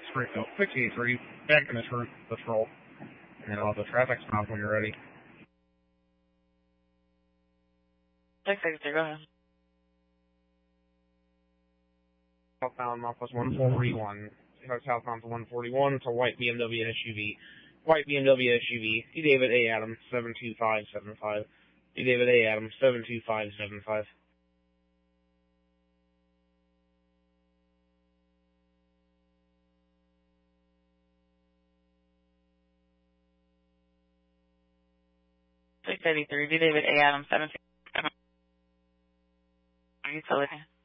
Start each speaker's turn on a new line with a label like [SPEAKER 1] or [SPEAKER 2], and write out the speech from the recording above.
[SPEAKER 1] Springfield 683, back in the patrol. And I'll have the traffic stop when you're ready.
[SPEAKER 2] 683, go ahead.
[SPEAKER 1] Southbound Northwest 141. Southbound to 141. It's a white BMW SUV. White BMW SUV. D. David A. Adams 72575. D. David A. Adams 72575.
[SPEAKER 2] D. David A. Adams 725. Are you still listening?